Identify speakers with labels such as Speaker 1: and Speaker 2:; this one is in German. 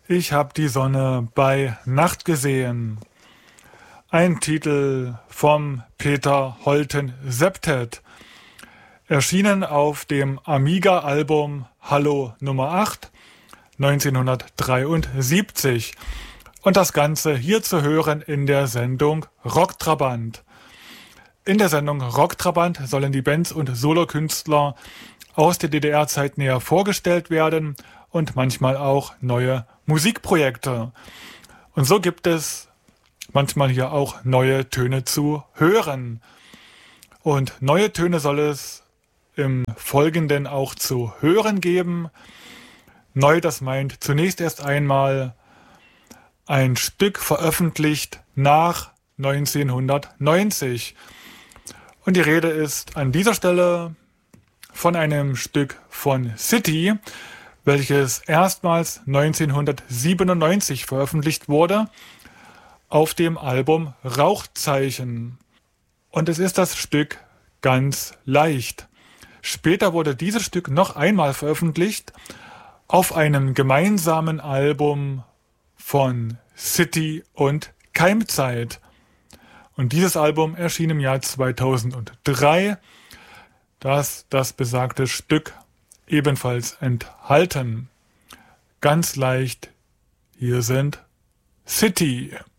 Speaker 1: Ich hab die Sonne bei Nacht gesehen. Ein Titel vom Peter Holten Septet. Erschienen auf dem Amiga-Album Hallo Nummer 8 1973. Und das Ganze hier zu hören in der Sendung Rocktrabant. In der Sendung Rocktrabant sollen die Bands und Solokünstler aus der DDR-Zeit näher vorgestellt werden und manchmal auch neue Musikprojekte. Und so gibt es manchmal hier auch neue Töne zu hören. Und neue Töne soll es im Folgenden auch zu hören geben. Neu, das meint zunächst erst einmal ein Stück veröffentlicht nach 1990. Und die Rede ist an dieser Stelle von einem Stück von City, welches erstmals 1997 veröffentlicht wurde auf dem Album Rauchzeichen. Und es ist das Stück Ganz leicht. Später wurde dieses Stück noch einmal veröffentlicht auf einem gemeinsamen Album von City und Keimzeit. Und dieses Album erschien im Jahr 2003, das besagte Stück ebenfalls enthalten. Ganz leicht, hier sind City.